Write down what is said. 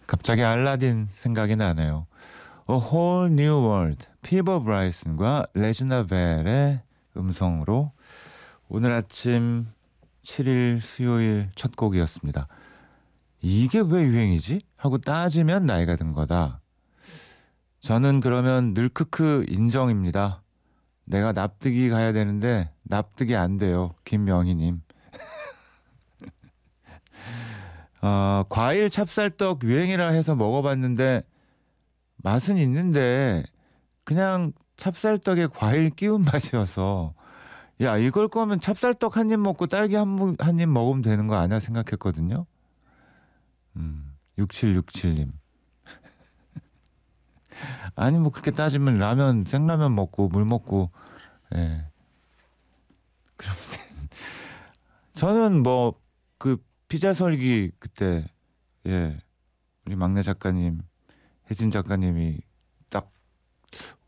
갑자기 알라딘 생각이 나네요. A Whole New World, 피버 브라이슨과 레지나 벨의 음성으로 오늘 아침 7일 수요일 첫 곡이었습니다. 이게 왜 유행이지? 하고 따지면 나이가 든 거다. 저는 그러면 늘 크크 인정입니다. 내가 납득이 가야 되는데 납득이 안 돼요. 김명희님. 과일 찹쌀떡 유행이라 해서 먹어봤는데 맛은 있는데 그냥 찹쌀떡에 과일 끼운 맛이어서 야 이걸 거면 찹쌀떡 한 입 먹고 딸기 한 입 먹으면 되는 거 아니야 생각했거든요. 6767님. 아니 뭐 그렇게 따지면 라면 생라면 먹고 물 먹고 예. 그럼 저는 뭐 그 피자 설기 그때 우리 막내 작가님 혜진 작가님이 딱